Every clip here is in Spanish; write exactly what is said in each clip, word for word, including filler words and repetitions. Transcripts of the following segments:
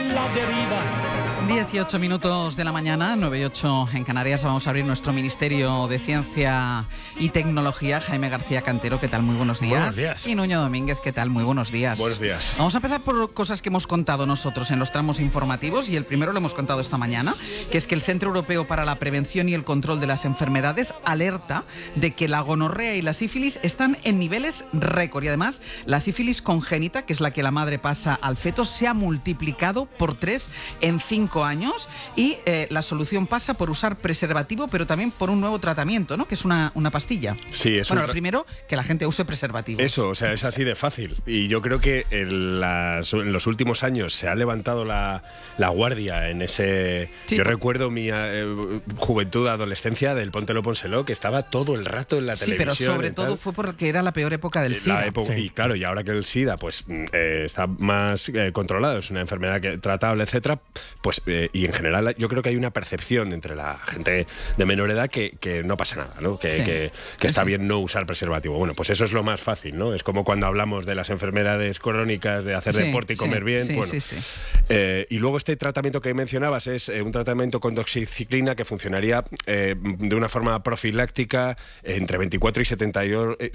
la deriva. dieciocho minutos de la mañana, nueve y ocho en Canarias. Vamos a abrir nuestro Ministerio de Ciencia y Tecnología. Jaime García Cantero, ¿qué tal? Muy buenos días. Buenos días. Y Nuño Domínguez, ¿qué tal? Muy buenos días. Buenos días. Vamos a empezar por cosas que hemos contado nosotros en los tramos informativos, y el primero lo hemos contado esta mañana, que es que el Centro Europeo para la Prevención y el Control de las Enfermedades alerta de que la gonorrea y la sífilis están en niveles récord, y además la sífilis congénita, que es la que la madre pasa al feto, se ha multiplicado por tres en cinco años, y eh, la solución pasa por usar preservativo, pero también por un nuevo tratamiento, ¿no? Que es una, una pastilla. Sí, es bueno, un... lo primero, que la gente use preservativo. Eso, o sea, es así de fácil. Y yo creo que en, las, en los últimos años se ha levantado la, la guardia en ese... Sí, yo por... recuerdo mi eh, juventud, adolescencia del Póntelo Pónselo, que estaba todo el rato en la sí, televisión. Sí, pero sobre todo fue porque era la peor época del la SIDA. Época, sí. Y claro, y ahora que el SIDA pues eh, está más eh, controlado, es una enfermedad que, tratable, etcétera, pues eh, y en general yo creo que hay una percepción entre la gente de menor edad que, que no pasa nada, ¿no? Que, sí. que, que está sí. bien no usar preservativo. Bueno, pues eso es lo más fácil, ¿no? Es como cuando hablamos de las enfermedades crónicas, de hacer sí, deporte y sí, comer bien. Sí, bueno, sí, sí. Eh, y luego este tratamiento que mencionabas es eh, un tratamiento con doxiciclina que funcionaría eh, de una forma profiláctica eh, entre veinticuatro y setenta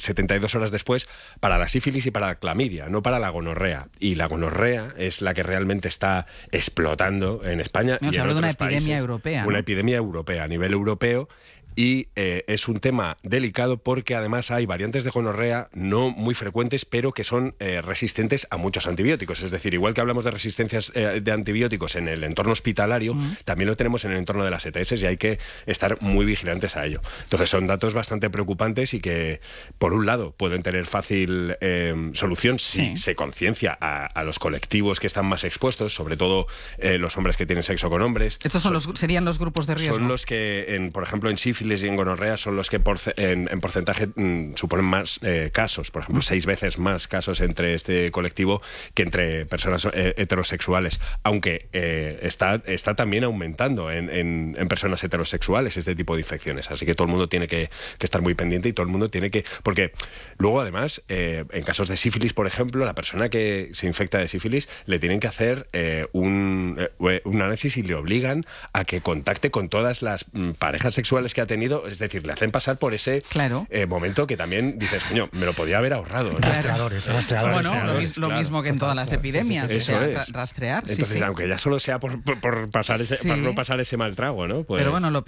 y dos horas después para la sífilis y para la clamidia, no para la gonorrea. Y la gonorrea es la que realmente está explotando en España. No, y se en habla de una otros epidemia países. europea. ¿no? Una epidemia europea a nivel europeo. Y eh, es un tema delicado porque además hay variantes de gonorrea no muy frecuentes, pero que son eh, resistentes a muchos antibióticos. Es decir, igual que hablamos de resistencias eh, de antibióticos en el entorno hospitalario, mm. también lo tenemos en el entorno de las E T S y hay que estar muy vigilantes a ello. Entonces son datos bastante preocupantes y que, por un lado, pueden tener fácil eh, solución si sí. se conciencia a, a los colectivos que están más expuestos, sobre todo eh, los hombres que tienen sexo con hombres. Estos son los, serían los grupos de riesgo. Son los que, en, por ejemplo, en sífilis y en gonorrea son los que por, en, en porcentaje mmm, suponen más eh, casos, por ejemplo, seis veces más casos entre este colectivo que entre personas eh, heterosexuales, aunque eh, está, está también aumentando en, en, en personas heterosexuales este tipo de infecciones, así que todo el mundo tiene que, que estar muy pendiente y todo el mundo tiene que... Porque luego, además, eh, en casos de sífilis, por ejemplo, la persona que se infecta de sífilis le tienen que hacer eh, un, eh, un análisis y le obligan a que contacte con todas las mm, parejas sexuales que ha tenido. Es decir, le hacen pasar por ese claro. eh, momento que también dices, coño, me lo podía haber ahorrado. ¿no? Rastreadores, rastreadores. Bueno, rastreadores, lo, lo claro. mismo que en todas las epidemias, sí, sí, sí. o sea, Eso es. rastrear. Entonces, sí, sí. aunque ya solo sea por, por, por pasar ese, sí. para no pasar ese mal trago, ¿no? Pues... Pero bueno, lo